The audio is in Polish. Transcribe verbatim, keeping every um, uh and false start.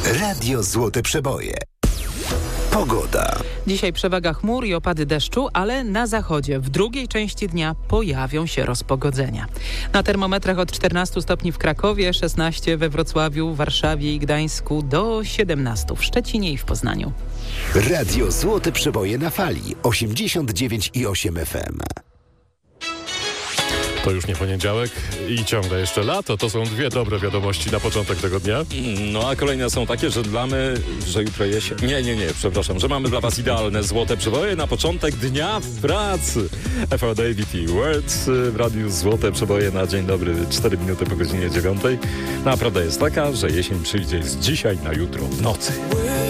Radio Złote Przeboje. Pogoda. Dzisiaj przewaga chmur i opady deszczu, ale na zachodzie w drugiej części dnia pojawią się rozpogodzenia. Na termometrach od czternastu stopni w Krakowie, szesnaście we Wrocławiu, Warszawie i Gdańsku, do siedemnastu w Szczecinie i w Poznaniu. Radio Złote Przeboje na fali osiemdziesiąt dziewięć i osiem F M. To już nie poniedziałek i ciągle jeszcze lato. To są dwie dobre wiadomości na początek tego dnia. No a kolejne są takie, że mamy, że jutro jesień. Nie, nie, nie, przepraszam, że mamy dla was idealne złote przeboje na początek dnia w pracy. F R David i Words w radiu Złote Przeboje na dzień dobry, cztery minuty po godzinie dziewiątej. Naprawdę jest taka, że jesień przyjdzie z dzisiaj na jutro w nocy.